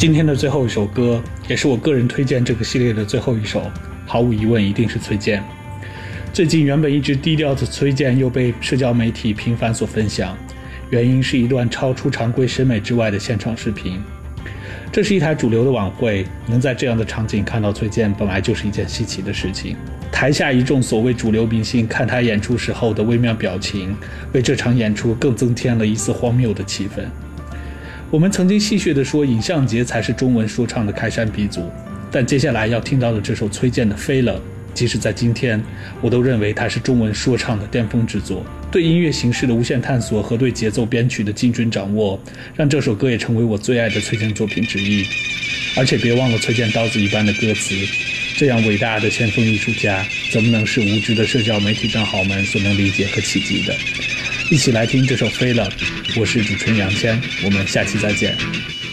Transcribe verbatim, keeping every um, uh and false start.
今天的最后一首歌，也是我个人推荐这个系列的最后一首，毫无疑问一定是崔健。最近原本一直低调的崔健又被社交媒体频繁所分享，原因是一段超出常规审美之外的现场视频。这是一台主流的晚会，能在这样的场景看到崔健本来就是一件稀奇的事情。台下一众所谓主流明星看他演出时候的微妙表情，为这场演出更增添了一丝荒谬的气氛。我们曾经戏谑地说尹相杰才是中文说唱的开山鼻祖，但接下来要听到的这首崔健的《飞了》，即使在今天，我都认为它是中文说唱的巅峰之作。对音乐形式的无限探索和对节奏编曲的精准掌握，让这首歌也成为我最爱的崔健作品之一。而且别忘了崔健刀子一般的歌词，这样伟大的先锋艺术家，怎么能是无知的社交媒体账号们所能理解和企及的？一起来听这首《飞了》，我是主持人杨谦，我们下期再见。